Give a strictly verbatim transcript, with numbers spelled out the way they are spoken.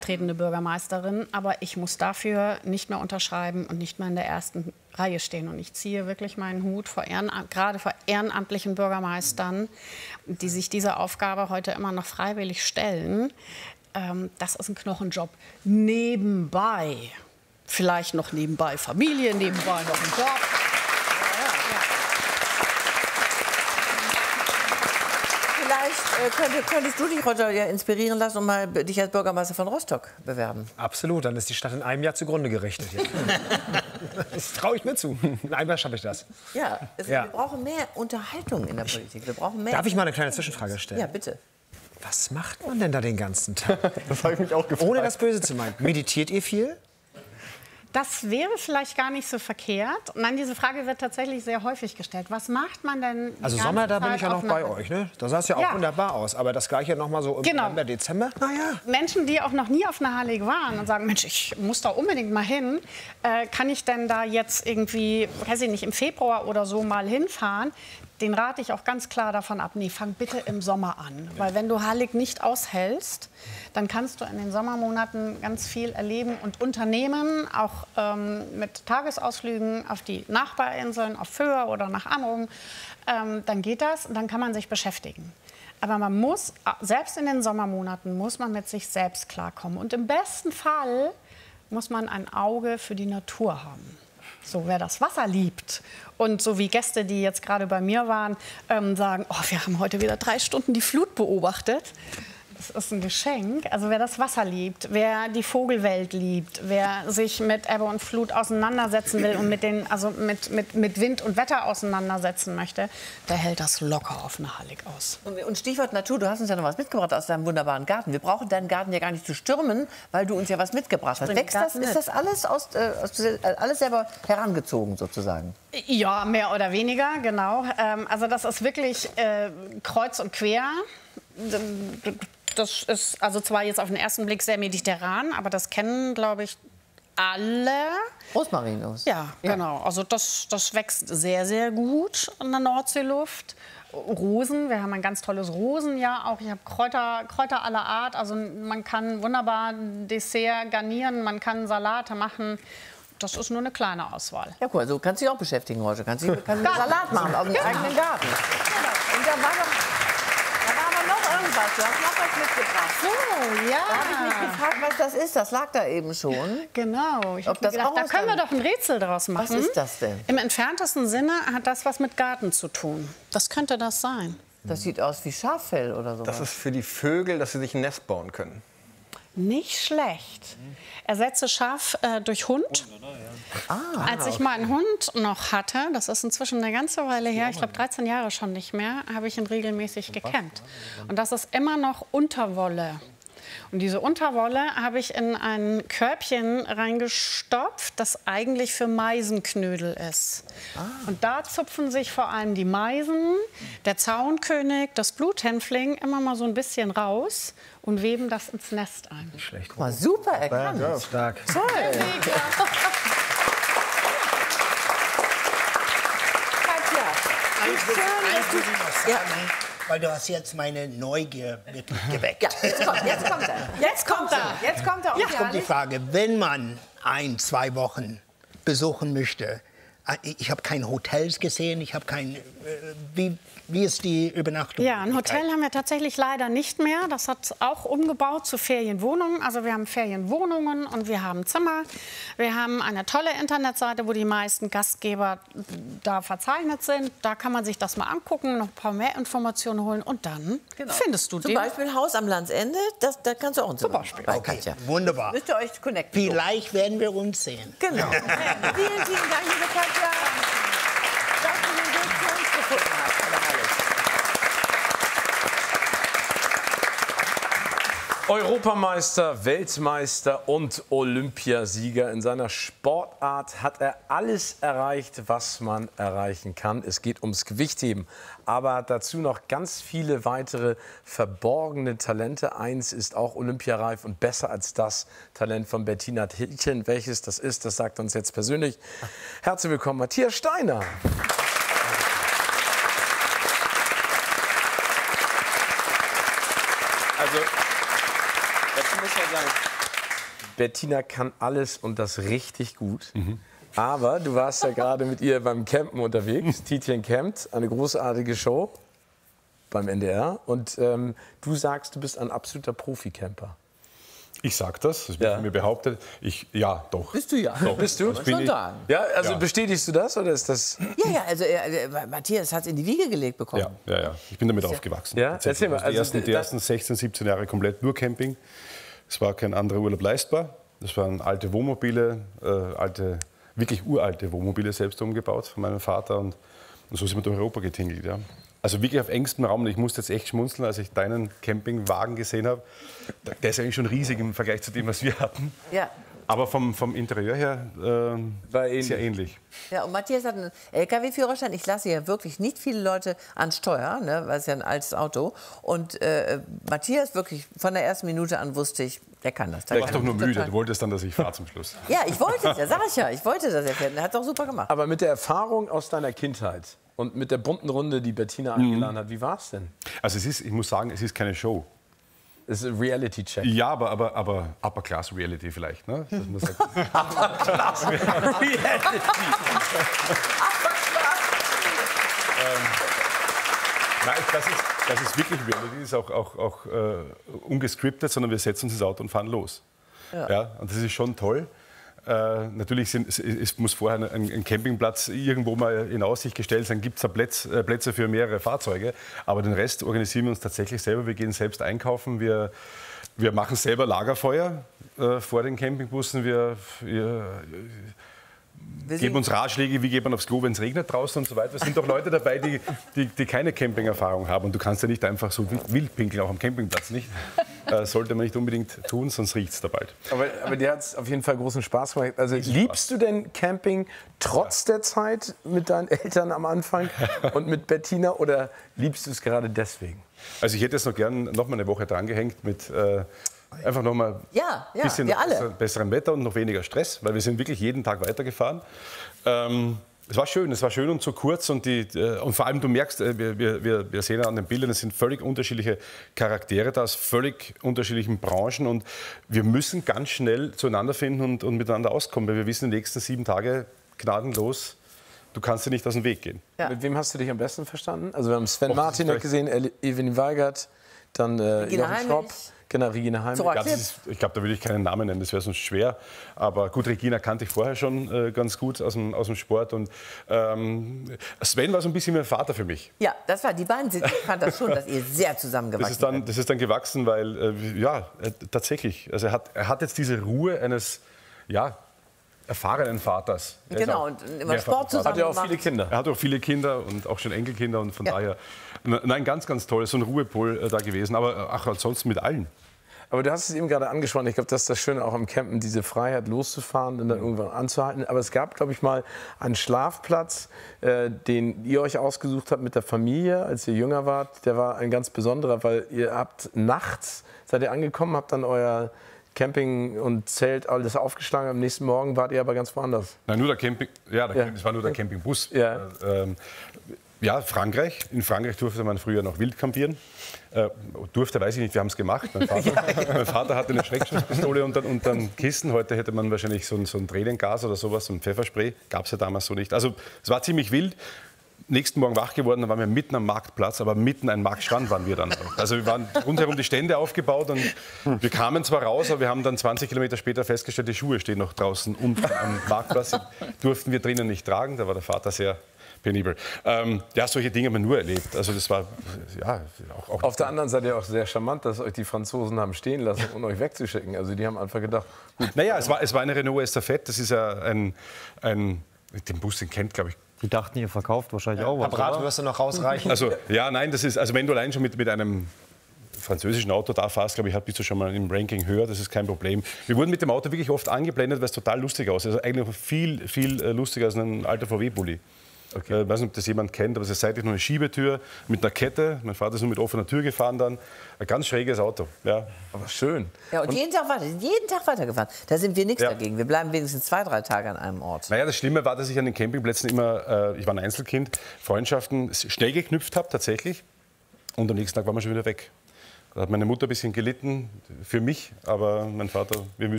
tretende Bürgermeisterin, aber ich muss dafür nicht mehr unterschreiben und nicht mehr in der ersten Reihe stehen. Und ich ziehe wirklich meinen Hut vor Ehrenamt, gerade vor ehrenamtlichen Bürgermeistern, die sich dieser Aufgabe heute immer noch freiwillig stellen. Ähm, das ist ein Knochenjob. Nebenbei, vielleicht noch nebenbei Familie, nebenbei noch ein Job. Vielleicht äh, könnte, könntest du dich, Roger, ja inspirieren lassen und mal dich als Bürgermeister von Rostock bewerben. Absolut, dann ist die Stadt in einem Jahr zugrunde gerichtet. Das traue ich mir zu. In einem Jahr schaffe ich das. Ja, es, Ja. wir brauchen mehr Unterhaltung in der Politik. Wir brauchen mehr. Darf ich mal eine kleine Zwischenfrage stellen? Ja, bitte. Was macht man denn da den ganzen Tag? Das habe ich mich auch gefragt. Ohne das Böse zu meinen. Meditiert ihr viel? Das wäre vielleicht gar nicht so verkehrt. Nein, diese Frage wird tatsächlich sehr häufig gestellt. Was macht man denn die Also ganze Sommer, da bin Zeit ich ja noch auf bei einer- euch, ne? Da sah es ja auch Ja. wunderbar aus. Aber das Gleiche noch mal so im Genau. November, Dezember? Naja. Menschen, die auch noch nie auf einer Hallig waren und sagen, Mensch, ich muss da unbedingt mal hin, äh, kann ich denn da jetzt irgendwie, weiß ich nicht, im Februar oder so mal hinfahren? Den rate ich auch ganz klar davon ab, nee, fang bitte im Sommer an. Weil wenn du Hallig nicht aushältst, dann kannst du in den Sommermonaten ganz viel erleben und unternehmen, auch ähm, mit Tagesausflügen auf die Nachbarinseln, auf Föhr oder nach Amrum. Ähm, dann geht das und dann kann man sich beschäftigen. Aber man muss, selbst in den Sommermonaten, muss man mit sich selbst klarkommen. Und im besten Fall muss man ein Auge für die Natur haben. So, wer das Wasser liebt und so wie Gäste, die jetzt gerade bei mir waren, ähm, sagen, oh, wir haben heute wieder drei Stunden die Flut beobachtet. Das ist ein Geschenk. Also wer das Wasser liebt, wer die Vogelwelt liebt, wer sich mit Ebbe und Flut auseinandersetzen will und mit, den, also mit, mit, mit Wind und Wetter auseinandersetzen möchte, der hält das locker auf eine Hallig aus. Und Stichwort Natur, du hast uns ja noch was mitgebracht aus deinem wunderbaren Garten. Wir brauchen deinen Garten ja gar nicht zu stürmen, weil du uns ja was mitgebracht hast. Bring den Wächst das, Garten ist mit. das alles, aus, äh, aus, äh, alles selber herangezogen sozusagen? Ja, mehr oder weniger, genau. Ähm, also das ist wirklich äh, kreuz und quer. Das ist also zwar jetzt auf den ersten Blick sehr mediterran, aber das kennen, glaube ich, alle. Rosmarinus. Ja, genau. Also das, das wächst sehr, sehr gut in der Nordseeluft. Rosen, wir haben ein ganz tolles Rosenjahr auch. Ich habe Kräuter, Kräuter aller Art. Also man kann wunderbar Dessert garnieren, man kann Salate machen. Das ist nur eine kleine Auswahl. Ja, cool. Also kannst du dich auch beschäftigen heute. Kannst du kannst einen Salat machen aus dem eigenen Garten. Und da war, noch, da war aber noch irgendwas. Du hast noch was mitgebracht. So, ja. Da habe ich mich gefragt, was das ist. Das lag da eben schon. Genau. Ich Ob habe mir das gedacht, auch da aus können wir deinem- doch ein Rätsel draus machen. Was ist das denn? Im entferntesten Sinne hat das was mit Garten zu tun. Das könnte das sein. Das sieht aus wie Schaffell oder so. Das ist für die Vögel, dass sie sich ein Nest bauen können. Nicht schlecht. Ersetze Schaf äh, durch Hund. Ah, Als ich mal einen Hund noch hatte, das ist inzwischen eine ganze Weile her, ich glaube dreizehn Jahre schon nicht mehr, habe ich ihn regelmäßig gekämmt. Und das ist immer noch Unterwolle. Und diese Unterwolle habe ich in ein Körbchen reingestopft, das eigentlich für Meisenknödel ist. Und da zupfen sich vor allem die Meisen, der Zaunkönig, das Bluthänfling immer mal so ein bisschen raus und weben das ins Nest ein. Schlecht. guck mal, super erkannt. Ja, stark. Toll. Ich will eigentlich was Ja. sagen, weil du hast jetzt meine Neugier wirklich geweckt. Ja, jetzt kommt, jetzt kommt er. Jetzt kommt er. Jetzt kommt er. Jetzt kommt die Frage, wenn man ein, zwei Wochen besuchen möchte, ich habe keine Hotels gesehen, ich habe kein, äh, wie, wie ist die Übernachtung? Ja, ein Hotel haben wir tatsächlich leider nicht mehr. Das hat auch umgebaut zu Ferienwohnungen. Also wir haben Ferienwohnungen und wir haben Zimmer. Wir haben eine tolle Internetseite, wo die meisten Gastgeber da verzeichnet sind. Da kann man sich das mal angucken, noch ein paar mehr Informationen holen und dann findest du Zum den. Beispiel Haus am Landsende, das, da kannst du auch ein Zimmer Beispiel. bei Okay, Katja. wunderbar. Müsst ihr euch connecten. Vielleicht werden wir uns sehen. Genau. Vielen, vielen Dank, liebe Katja, dass du den Weg zu uns gefunden hast. Hallo, hallo. Europameister, Weltmeister und Olympiasieger. In seiner Sportart hat er alles erreicht, was man erreichen kann. Es geht ums Gewichtheben, aber dazu noch ganz viele weitere verborgene Talente. Eins ist auch olympiareif und besser als das Talent von Bettina Tilchen. Welches das ist, das sagt uns jetzt persönlich. Herzlich willkommen, Matthias Steiner. Also, dazu muss man sagen, Bettina kann alles und das richtig gut. Mhm. Aber du warst ja gerade mit ihr beim Campen unterwegs. Tietjen campt, eine großartige Show beim N D R. Und ähm, du sagst, du bist ein absoluter Profi-Camper. Ich sag das, das wird Ja. von mir behauptet. Ich, ja, doch. Bist du ja. Doch. Bist du? Das bin Schon ich. sagen. Ja, also Ja. bestätigst du das oder ist das... Ja, ja, also äh, äh, Matthias hat es in die Wiege gelegt bekommen. Ja, ja, ja. Ich bin damit aufgewachsen. Ja? Tatsächlich. Erzähl mal, Also die, also ersten, die da- ersten sechzehn, siebzehn Jahre komplett nur Camping. Es war kein anderer Urlaub leistbar. Das waren alte Wohnmobile, äh, alte, wirklich uralte Wohnmobile selbst umgebaut von meinem Vater. Und, und so sind wir durch Europa getingelt. Ja. Also wirklich auf engstem Raum. Und ich musste jetzt echt schmunzeln, als ich deinen Campingwagen gesehen habe. Der ist eigentlich schon riesig im Vergleich zu dem, was wir hatten. Ja. Aber vom, vom Interieur her äh, War ähnlich. sehr ähnlich. Ja, und Matthias hat einen L K W-Führerschein. Ich lasse ja wirklich nicht viele Leute an Steuer, ne, weil es ja ein altes Auto. Und äh, Matthias wirklich von der ersten Minute an wusste ich, der kann das. Du warst doch nur müde. Du wolltest dann, dass ich fahre zum Schluss. Ja, ich wollte es ja, sag ich ja. Ich wollte das erkennen. Er hat doch super gemacht. Aber mit der Erfahrung aus deiner Kindheit und mit der bunten Runde, die Bettina eingeladen hat, wie war es denn? Also es ist, ich muss sagen, es ist keine Show. Das ist ein Reality-Check. Ja, aber, aber, aber Upper Class Reality vielleicht, ne? Dass man sagt, nein, das ist, das ist wirklich Reality, das ist auch, auch, auch äh, ungescriptet, sondern wir setzen uns ins Auto und fahren los. Ja. Ja, und das ist schon toll. Äh, natürlich sind, es, es muss vorher ein, ein Campingplatz irgendwo mal in Aussicht gestellt sein, gibt es da Plätz, äh, Plätze für mehrere Fahrzeuge, aber den Rest organisieren wir uns tatsächlich selber. Wir gehen selbst einkaufen, wir, wir machen selber Lagerfeuer äh, vor den Campingbussen, wir, wir Wir geben sind- uns Ratschläge, wie geht man aufs Klo, wenn es regnet draußen und so weiter. Es sind doch Leute dabei, die, die, die keine Campingerfahrung haben. Und du kannst ja nicht einfach so wild pinkeln, auch am Campingplatz nicht. Äh, sollte man nicht unbedingt tun, sonst riecht es da bald. Aber, aber dir hat es auf jeden Fall großen Spaß gemacht. Also liebst du denn Camping trotz der Zeit mit deinen Eltern am Anfang und mit Bettina oder liebst du es gerade deswegen? Also ich hätte jetzt noch gern noch mal eine Woche drangehängt mit äh, einfach noch mal Ja, ja, bisschen wir alle. besser- besserem Wetter und noch weniger Stress, weil wir sind wirklich jeden Tag weitergefahren. Ähm, es war schön, es war schön und so kurz und, die, äh, und vor allem du merkst, äh, wir, wir- wir, wir sehen ja an den Bildern, es sind völlig unterschiedliche Charaktere da aus völlig unterschiedlichen Branchen und wir müssen ganz schnell zueinander finden und, und miteinander auskommen, weil wir wissen, die nächsten sieben Tage gnadenlos, du kannst dir nicht aus dem Weg gehen. Ja. Mit wem hast du dich am besten verstanden? Also wir haben Sven Och, das Martin ist noch gesehen, El- Evelyn Weigert, dann äh, Regina Jochen Heimich. Schropp, genau, Regina Heimich. Zora Ja, Klipp. das ist, ich glaube, da würde ich keinen Namen nennen, das wäre sonst schwer. Aber gut, Regina kannte ich vorher schon äh, ganz gut aus dem, aus dem Sport. Und ähm, Sven war so ein bisschen wie ein Vater für mich. Ja, das war, die beiden sind, ich fand das schon, dass ihr sehr zusammengewachsen Das ist dann, das ist dann gewachsen, weil, äh, ja, äh, tatsächlich. Also er hat, er hat jetzt diese Ruhe eines, ja, erfahrenen Vaters. Er ist Genau, auch und immer mehrfach Sport zusammen Hat ja auch gemacht. viele Kinder. Er hat auch viele Kinder und auch schon Enkelkinder und von Ja. daher, nein, ganz, ganz toll, so ein Ruhepol äh, da gewesen. Aber äh, ach, ansonsten mit allen. Aber du hast es eben gerade angesprochen. Ich glaube, das ist das Schöne auch am Campen, diese Freiheit loszufahren und dann irgendwann anzuhalten. Aber es gab, glaube ich, mal einen Schlafplatz, äh, den ihr euch ausgesucht habt mit der Familie, als ihr jünger wart. Der war ein ganz besonderer, weil ihr habt nachts, seid ihr angekommen, habt dann euer Camping und Zelt alles aufgeschlagen. Am nächsten Morgen wart ihr aber ganz woanders. Nein, nur der Camping, ja, der, Ja. das war nur der Campingbus. Ja. Äh, ähm, ja, Frankreich. In Frankreich durfte man früher noch wild campieren. Äh, durfte, weiß ich nicht, wir haben es gemacht. Mein Vater, mein Vater hatte eine Schreckschusspistole und dann, und dann Kissen. Heute hätte man wahrscheinlich so ein, so ein Tränengas oder sowas, so ein Pfefferspray. Gab es ja damals so nicht. Also es war ziemlich wild. Nächsten Morgen wach geworden, dann waren wir mitten am Marktplatz, aber mitten ein Marktstrand waren wir dann. Also wir waren rundherum die Stände aufgebaut und wir kamen zwar raus, aber wir haben dann zwanzig Kilometer später festgestellt, die Schuhe stehen noch draußen unten am Marktplatz. Die durften wir drinnen nicht tragen, da war der Vater sehr penibel. Ähm, ja, solche Dinge haben wir nur erlebt. Also das war, ja, auch, auch Auf der anderen Seite auch sehr charmant, dass euch die Franzosen haben stehen lassen, um euch wegzuschicken. Also die haben einfach gedacht, gut, Naja, es war, es war eine Renault Estafette, das ist ja ein, ein den Bus, den kennt, glaube ich. Die dachten, ihr verkauft wahrscheinlich auch was, Apparat oder? wirst du noch rausreichen. Also, ja, nein, das ist, also wenn du allein schon mit, mit einem französischen Auto da fährst, glaube ich, bist du schon mal im Ranking höher, das ist kein Problem. Wir wurden mit dem Auto wirklich oft angeblendet, weil es total lustig aussieht. Also eigentlich noch viel, viel äh, lustiger als ein alter V W-Bulli. Okay. Ich weiß nicht, ob das jemand kennt, aber es ist seitlich noch eine Schiebetür mit einer Kette. Mein Vater ist nur mit offener Tür gefahren dann. Ein ganz schräges Auto. Ja. aber schön. Ja, und, jeden Tag weiter, jeden Tag weitergefahren. Da sind wir nichts Ja. dagegen. Wir bleiben wenigstens zwei, drei Tage an einem Ort. Naja, das Schlimme war, dass ich an den Campingplätzen immer, äh, ich war ein Einzelkind, Freundschaften schnell geknüpft habe tatsächlich. Und am nächsten Tag waren wir schon wieder weg. Da hat meine Mutter ein bisschen gelitten für mich, aber mein Vater, wir, müssen